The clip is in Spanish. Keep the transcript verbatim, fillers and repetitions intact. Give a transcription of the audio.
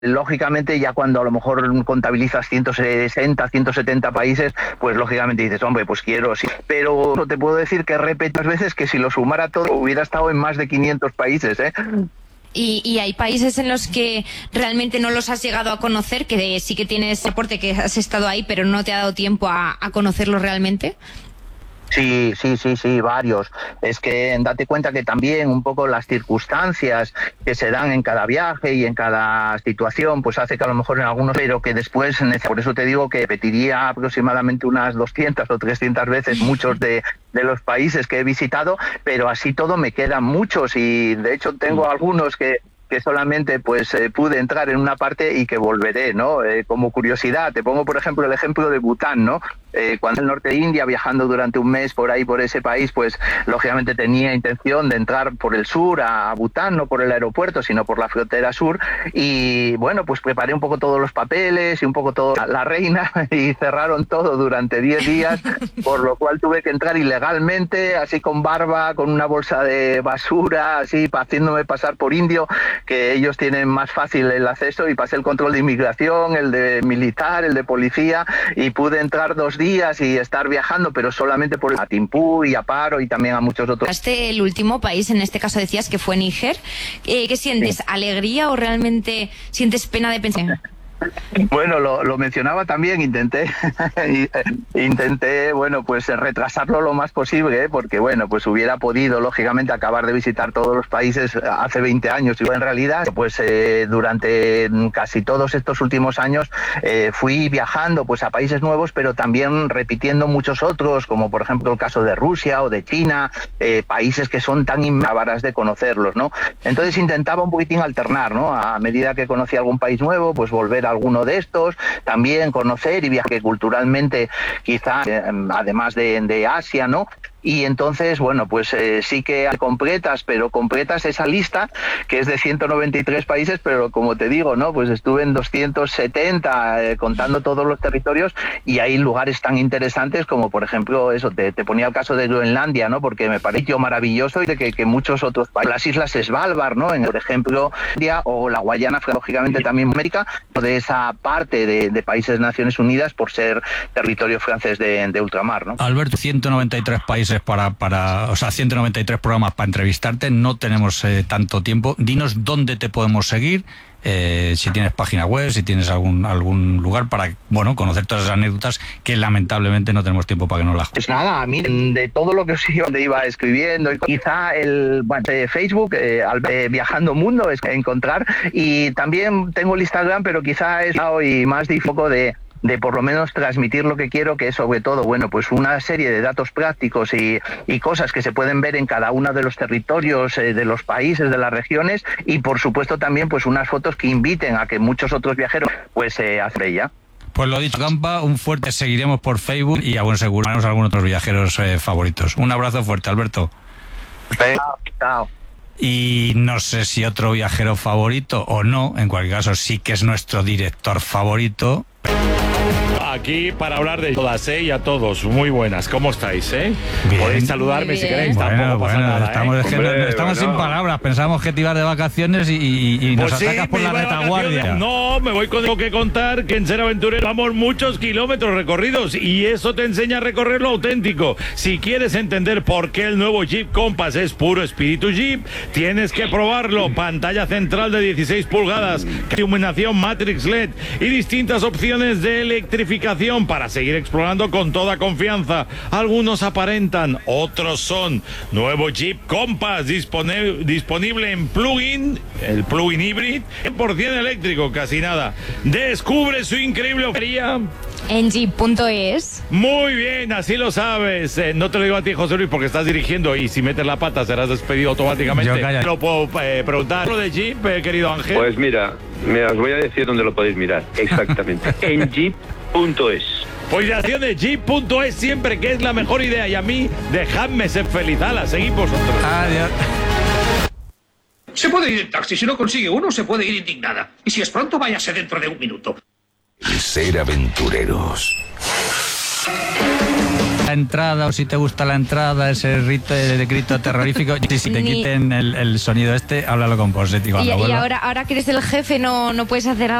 Lógicamente, ya cuando a lo mejor contabilizas ciento sesenta, ciento setenta países, pues lógicamente dices, hombre, pues quiero, sí. Pero te puedo decir que he repetido veces que si lo sumara todo hubiera estado en más de quinientos países, ¿eh? Y, y hay países en los que realmente no los has llegado a conocer, que de, sí que tienes aporte, que has estado ahí, pero no te ha dado tiempo a, a conocerlos realmente. Sí, sí, sí, sí, varios. Es que date cuenta que también un poco las circunstancias que se dan en cada viaje y en cada situación, pues hace que a lo mejor en algunos, pero que después, por eso te digo que repetiría aproximadamente unas doscientas o trescientas veces muchos de, de los países que he visitado, pero así todo me quedan muchos y de hecho tengo algunos que que solamente pues eh, pude entrar en una parte y que volveré, ¿no? Eh, como curiosidad, te pongo por ejemplo el ejemplo de Bután, ¿no? Eh, cuando en el norte de India, viajando durante un mes por ahí, por ese país, pues lógicamente tenía intención de entrar por el sur a Bután, no por el aeropuerto, sino por la frontera sur, y bueno, pues preparé un poco todos los papeles y un poco toda la reina, y cerraron todo durante diez días, por lo cual tuve que entrar ilegalmente, así con barba, con una bolsa de basura, así haciéndome pasar por indio, que ellos tienen más fácil el acceso, y pasé el control de inmigración, el de militar, el de policía, y pude entrar dos días y estar viajando, pero solamente por a Timbuktu y a Paro y también a muchos otros. Este el último país, en este caso decías que fue Níger. Eh, ¿Qué sientes? Sí. ¿Alegría o realmente sientes pena de pensar? Bueno, lo, lo mencionaba también, intenté intenté, bueno, pues retrasarlo lo más posible, ¿eh? Porque bueno, pues hubiera podido lógicamente acabar de visitar todos los países hace veinte años, y en realidad pues eh, durante casi todos estos últimos años eh, fui viajando pues a países nuevos, pero también repitiendo muchos otros, como por ejemplo el caso de Rusia o de China, eh, países que son tan inmensas de conocerlos, ¿no? Entonces intentaba un poquitín alternar, ¿no? A medida que conocía algún país nuevo, pues volver a alguno de estos, también conocer y viajar culturalmente, quizá eh, además de, de Asia, ¿no? Y entonces, bueno, pues eh, sí que completas, pero completas esa lista, que es de ciento noventa y tres países, pero como te digo, ¿no? Pues estuve en doscientos setenta, eh, contando todos los territorios, y hay lugares tan interesantes como, por ejemplo, eso, te, te ponía el caso de Groenlandia, ¿no? Porque me pareció maravilloso, y de que, que muchos otros países, las islas Svalbard, ¿no? En, por ejemplo, India o la Guayana, lógicamente también América, de esa parte de, de países de Naciones Unidas, por ser territorio francés de, de ultramar, ¿no? Alberto, ciento noventa y tres países para, para, o sea, ciento noventa y tres programas para entrevistarte, no tenemos eh, tanto tiempo. Dinos dónde te podemos seguir, eh, si tienes página web, si tienes algún algún lugar para, bueno, conocer todas esas anécdotas que lamentablemente no tenemos tiempo para que nos las... Pues nada, miren, de todo lo que os iba, iba escribiendo, y quizá el bueno, de Facebook, eh, al, eh, Viajando Mundo, es encontrar, y también tengo el Instagram, pero quizá es hoy más de foco de de por lo menos transmitir lo que quiero, que es sobre todo, bueno, pues una serie de datos prácticos y, y cosas que se pueden ver en cada uno de los territorios, eh, de los países, de las regiones, y por supuesto también pues unas fotos que inviten a que muchos otros viajeros pues se eh, hacen ya. Pues lo dicho, Campa, un fuerte seguiremos por Facebook y a buen seguro haremos algunos otros viajeros eh, favoritos. Un abrazo fuerte, Alberto. Chao, chao. Y no sé si otro viajero favorito o no, en cualquier caso sí que es nuestro director favorito. Aquí para hablar de todas, ¿eh? Y a todos, muy buenas, ¿cómo estáis, eh? Bien. Podéis saludarme si queréis, bueno, tampoco pasa bueno, nada, estamos, ¿eh? es que Hombre, no, estamos bueno. sin palabras, pensamos que te ibas de vacaciones y, y, y nos Pues sí, atacas por me la iba de retaguardia. vacaciones. No, me voy con algo que contar, que en Ser Aventurero vamos muchos kilómetros recorridos, y eso te enseña a recorrer lo auténtico. Si quieres entender por qué el nuevo Jeep Compass es puro espíritu Jeep, tienes que probarlo. Pantalla central de dieciséis pulgadas, iluminación Matrix L E D y distintas opciones de electrificación para seguir explorando con toda confianza. Algunos aparentan, otros son. Nuevo Jeep Compass dispone, disponible en plug-in, el plug-in híbrido, cien por ciento eléctrico, casi nada. Descubre su increíble oferta en jeep punto es. Muy bien, así lo sabes. Eh, no te lo digo a ti, José Luis, porque estás dirigiendo, y si metes la pata serás despedido automáticamente. Yo, lo puedo eh, preguntar. ¿Lo de Jeep, eh, querido Ángel? Pues mira, me os voy a decir dónde lo podéis mirar. Exactamente. En jeep punto es. Pues la acción de jeep punto es siempre, que es la mejor idea, y a mí dejadme ser feliz. Ala, seguid vosotros. Adiós. Se puede ir en taxi, si no consigue uno se puede ir indignada. Y si es pronto, váyase dentro de un minuto. Ser aventureros. la entrada o si te gusta la entrada, ese rito de grito terrorífico, si, si te Ni... quiten el, el sonido este, háblalo con Posetti cuando y, vuelva. y ahora, ahora que eres el jefe no, no puedes hacer